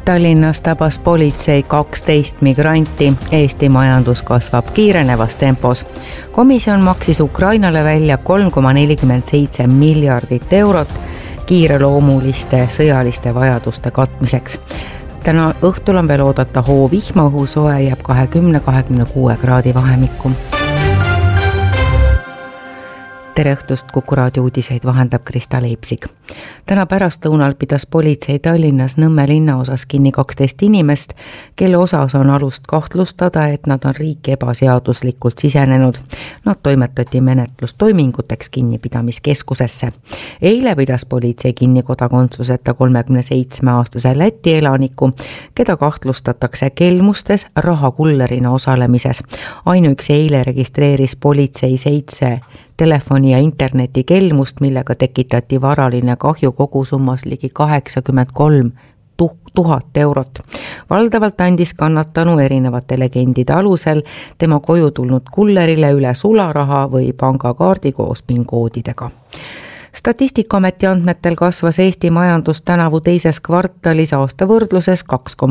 Tallinnas tabas politsei 12 migranti. Eesti majandus kasvab kiirenevas tempos. Komisjon maksis Ukrainale välja 3,47 miljardit eurot kiireloomuliste sõjaliste vajaduste katmiseks. Täna õhtul on veel oodata hoovihma, õhusoe jääb 20-26 kraadi vahemikku. Tere õhtust, Kuku raadio uudiseid vahendab Krista Leipsik. Täna pärastlõunal pidas politsei Tallinnas Nõmme linnaosas kinni 12 inimest, kelle osas on alust kahtlustada, et nad on riiki ebaseaduslikult sisenenud. Nad toimetati menetlustoiminguteks kinnipidamiskeskusesse. Eile pidas politsei kinni kodakondsuseta 37-aastase Läti elaniku, keda kahtlustatakse kelmustes rahakullerina osalemises. Ainuüksi eile registreeris politsei 7 telefoni- ja internetikelmust, millega tekitati varaline kahju kogusummas ligi 83 000 eurot. Valdavalt andis kannatanu erinevate legendide alusel tema koju tulnud kullerile üle sularaha või pangakaardi koos PIN-koodidega. Statistikaameti andmetel kasvas Eesti majandus tänavu teises kvartalis aasta võrdluses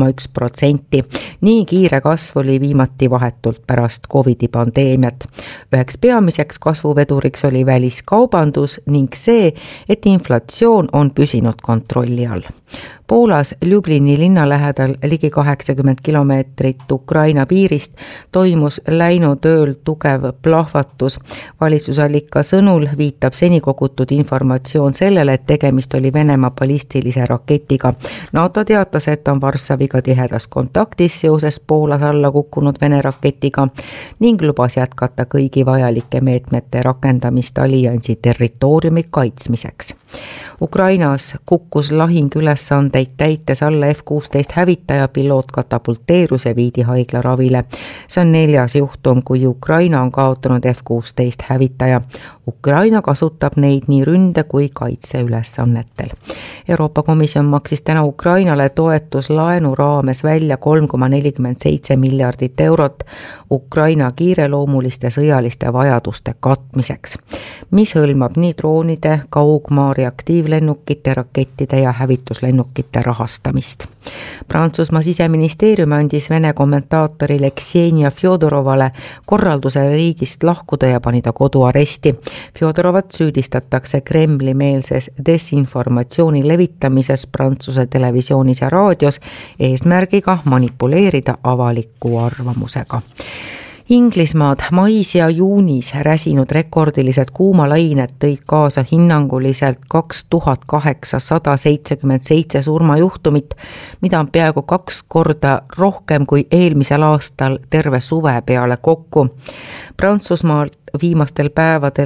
2,1%. Nii kiire kasv oli viimati vahetult pärast COVID-i pandeemiat. Üheks peamiseks kasvuveduriks oli väliskaubandus ning see, et inflatsioon on püsinud kontrolli all. Poolas Ljublini linna lähedal ligi 80 kilomeetrit Ukraina piirist toimus läinud ööl tugev plahvatus. Valitsusallika sõnul viitab seni kogutud informatsioon sellele, et tegemist oli Venemaa ballistilise raketiga. NATO teatas, et on Varssaviga tihedas kontaktis seoses Poolas alla kukkunud Vene raketiga ning lubas jätkata kõigi vajalike meetmete rakendamist alliansi territooriumi kaitsmiseks. Ukrainas kukkus lahinguülesandeid täites alla F-16 hävitaja piloot katapulteerus ja viidi haiglaravile. See on 4. juhtum, kui Ukraina on kaotanud F-16 hävitaja. Ukraina kasutab neid nii ründe kui kaitseülesannetel. Euroopa Komisjon maksis täna Ukrainale toetuslaenu raames välja 3,47 miljardit eurot Ukraina kiireloomuliste sõjaliste vajaduste katmiseks, mis hõlmab nii droonide, kaugmaa reaktiivlennukite, rakettide ja hävituslennukite rahastamist. Prantsusmaa siseministeerium andis Vene kommentaatorile Ksenia Fjodorovale korralduse riigist lahkuda ja pani ta koduaresti. Fjodorovat süüdistatakse Kremli-meelses desinformatsiooni levitamises Prantsuse televisioonis ja raadios eesmärgiga manipuleerida avaliku arvamusega. Inglismaad mais ja juunis räsinud rekordilised kuumalained tõid kaasa hinnanguliselt 2877 surmajuhtumit, mida on peaaegu 2 korda rohkem kui eelmisel aastal terve suve peale kokku. Prantsusmaal viimastel päevadel